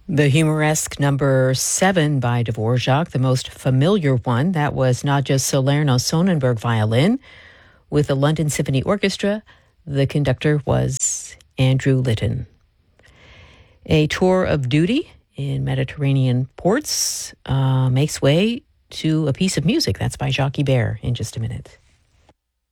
The humoresque number 7 by Dvorak, the most familiar one, that was Nadja Salerno-Sonnenberg violin. With the London Symphony Orchestra, the conductor was Andrew Litton. A tour of duty in Mediterranean ports makes way to a piece of music. That's by Jacques Ibert in just a minute.